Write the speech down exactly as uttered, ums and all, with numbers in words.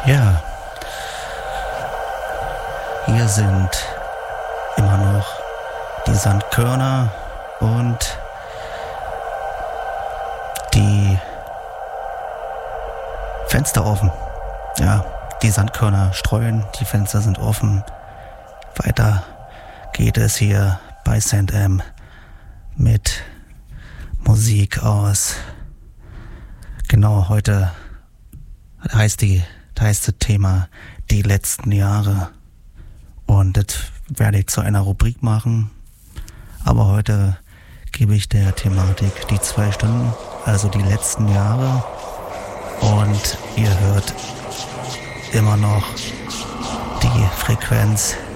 Ja, hier sind immer noch die Sandkörner und die Fenster offen. Ja, die Sandkörner streuen, die Fenster sind offen. Weiter geht es hier bei Saint M mit Musik aus. Genau, heute heißt die, heißt das Thema die letzten Jahre. Und das werde ich zu einer Rubrik machen. Aber heute gebe ich der Thematik die zwei Stunden, also die letzten Jahre. Und ihr hört immer noch die Frequenz